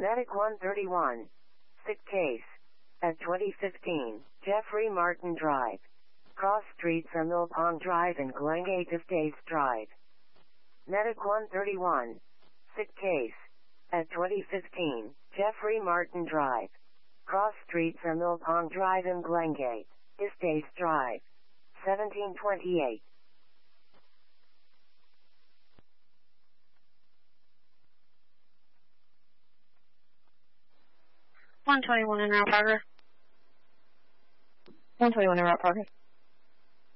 Medic 131. Sick case. At 2015, Jeffrey Martin Drive. Cross Street from Mill Pond Drive and Glengate Estates Drive. Medic 131. Sick case. At 2015, Jeffrey Martin Drive. Cross Street from Mill Pond Drive and Glengate Estates Drive. 1728. 121 in Route Parker. 121 in Route Parker.